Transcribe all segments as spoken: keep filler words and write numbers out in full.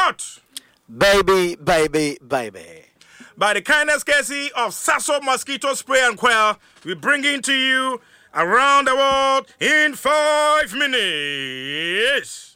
out. Baby, baby, baby. By the kindness courtesy of Sasso Mosquito Spray and Quail, we bring it to you around the world in five minutes.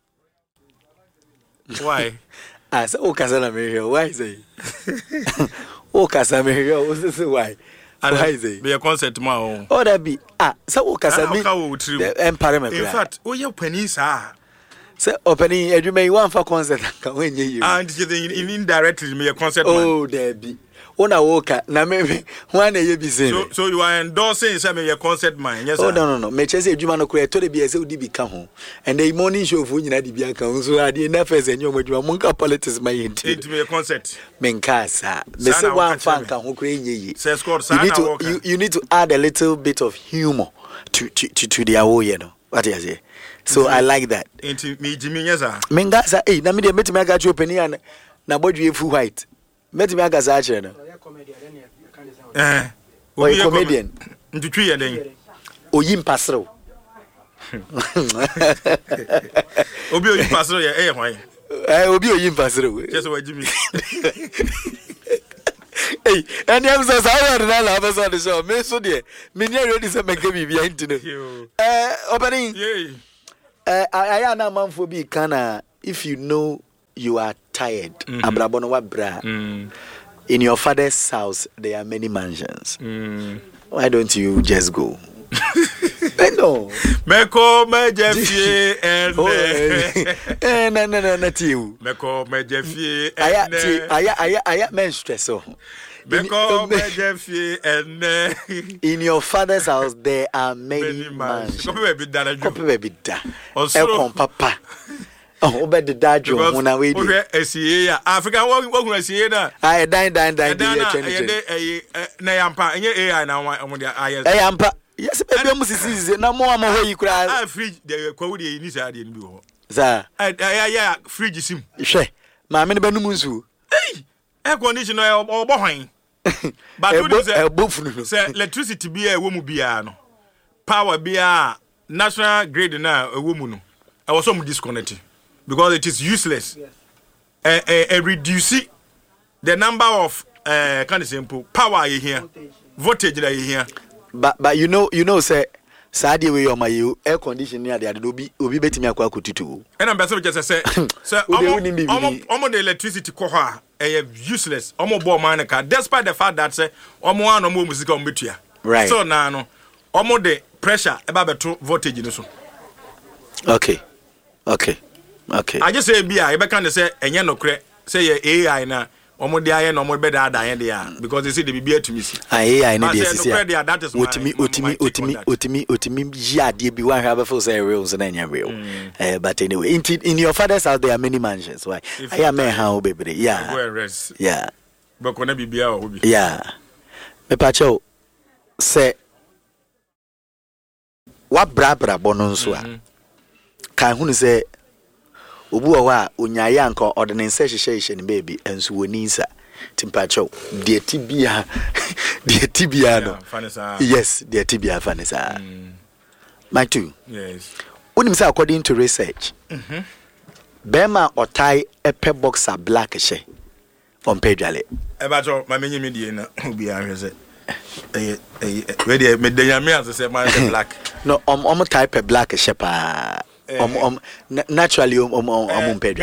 Why? I said, oh, Casanamir, why is it? Oh, Casanamir, what's the why? Why is it? Be a concert tomorrow. Oh, that be. Ah, so, Casanamir, Empire. In fact, oh, your pennies are. So, opening, you may want for concert when you. And in indirectly, me a concert. Oh, there be. When I woke up, now maybe one day you be saying. So, so you are endorsing some of your concert man, yes? Oh, no, no, no. Me just say, you man, okay, to the B S O D B come home, and the morning show for you, the B S O. So I didn't have and you were monka politics, my intent. Into a concert. Menkasa. Me say one fan can who create ye. Says God, you need to you, you need to add a little bit of humor to to to, to the awo, you know. What do you say? So mm-hmm. I like that. Into me, Jimmy, yes, sir. Menkasa, eh, na me de met me got you open here na body you full white. Met me got actually no. Eh. Or a comedian. Into three and then. Oyim Pasro. Obi Oyim Pasro, eh, why? Eh, Obi Oyim Pasro. Just what Jimmy. Hey, and you have said, I want to have us on the show. Me so dear. Me near ready to make me behind you. Eh, opening. Yeah. Eh, I am a man for be kana. If you know you are tired, abrabono wa bra. In your father's house, there are many mansions. Mm. Why don't you just go? I know. Meko mejefie ene. Eh, no, no, no, not you. Meko mejefie ene. Aya, aya, aya, aya, men stress. So. Meko mejefie ene. In your father's house, there are many mansions. Kope be da. Kope be da. Ekon papa. Oh, but the dad when I wait. Okay, African walking walking I see na. I dine dine dine. Eh, na yampa, enye A I na won dia I S. Eh yampa. Yes, baby mu sisi na mo am ho yi kura. Ah, fridge the kwawu de ni sa de ni bi ho. Za. Eh ya fridge sim. Hwe. Ma me ne ba numu nsu. Eh, air conditioner e obo hwan. But you say e bofunu no. Say electricity bi e wo mu bia no. Power bia national grid na e wo mu no. E was some disconnected. Because it is useless. Yes. Uh, uh, uh, reduce the number of uh, kind of simple power you here, voltage that you here. But but you know you know say Saturday we on my you air conditioner there will be will be better me akwa kututu. And I'm better just say say almost the electricity ko ha eh useless. Almost bo man ka despite the fact that say almost one almost music on betua. Right. So now no almost the pressure about better voltage no so. Okay. Okay. Okay. I just say be I be can say enye no kre say A I na omo de aye no omo be da dan there because they say they be to me see. A I na dey see. Otimi otimi otimi otimi otimi ya de bi wan have for say real so na nya real. Eh but anyway in in your father's house there are many mansions. Why? I am a how baby. Yeah. Yeah. But kona bibia o bi. Yeah. Me pa cho say wa bra bra bono nso a. Kan hu ni say obu wa onyaye anka ordinance hyehyehye ne baby enso woninsa timpacho de tibia de tibia no yes de tibia fanisa my two yes unim say according to research mhm bema otai epe boxer black hye on pedale e ba jo ma menye me die na obi ahweze eh eh we dey me dey me as say my black no om om type black hye pa Um, um, naturally, um, um, um, um, Pedro.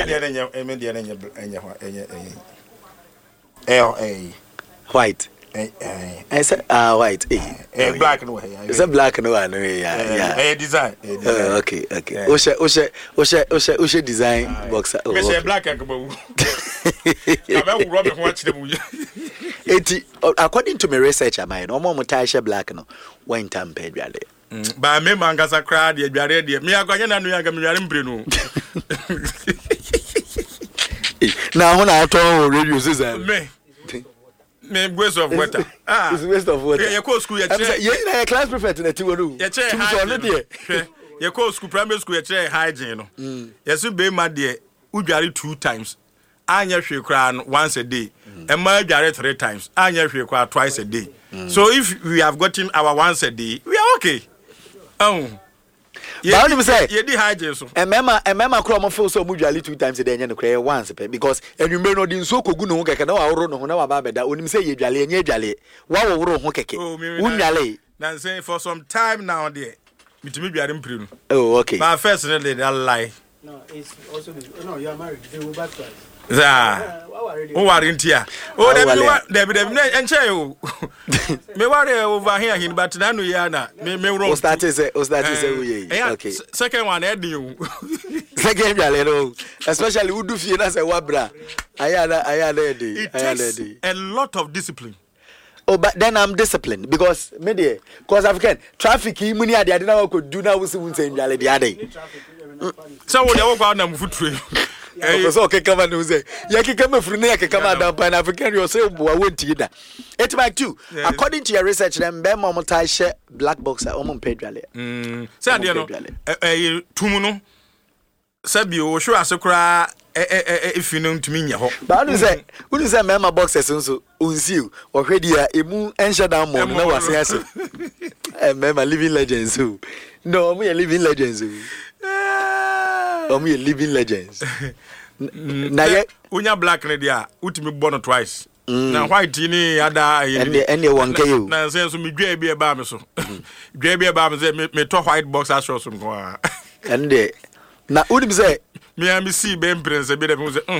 White. I said, ah, white. Eh, black no. Is a black no? Yeah, yeah. Eh, design. Okay, okay. Osha, Osha, Osha, Osha, Osha design boxer. Me say black akabo. I will rub watch them. Eighty. According to my research, I might no more mutasha black no. One time Pedro. Ba me mangasa kra de adware de me akwanya na no ya ga me nware mpre no na ho na ato radio season me me waste of water ah it's waste of water ye go school ye che ye na class prefect na tiworu ye che so no de ye go school primary school ye che hygiene no ye so be ma de udware two times anya hwe kra no once a day e ma adware three times anya hwe kra twice a day so if we have gotten our once a day we are okay. Oh, But you say you di high so. And mema and mema kro mo feel so mu dwale two times a day nya no kra once pe because enwumere no di nso kogu no ho keke na wa woro no ho na wa ba beda onim say ye dwale nya dwale wa wo woro ho keke wunwale na say for some time now there mitimi dware mpiri no. Oh okay. But first no dey lie. No, it's also no, you are married. They will back twice. Za. O worry ntia. Oh, David David David enche o. Me worry over here hin but na no ya na. Me me wrong. O start say o start say we. Okay. Second one e dey o. Second yale no. Especially who do fie na say wabra. Aya na aya na dey. Aya na dey. A lot of discipline. Oh, but then I'm disciplined because me there cause African traffic yi muni ade ade na we could do na we see we say yale dey ade. So we dey work out na mufutue. Eh, so okay, come on, say. Ya kika me furu na ya kika ma down pan African you say bo wonti da. It's back too. According to your research, them be mo tie share black box o mo pedwale. Mm. Say ade no. Eh tumu no. Sabi o hwe asekura eh eh eh ifi no ntumi nya ho. Ba no say, who say me ma boxers nso onsiu. Wo hwe dia emu ensha down mo na wase ase. Eh me ma living legends o. No, me living legends o. Oh, me living legends. Na ye unya black ne dia utimi born twice. Na white ni ada ene ene wonke you. Na say so me dwa bi e ba me so. Dwa bi e ba me say me to white boxer shorts nko a. Ende na udim say me am see be prince be dem say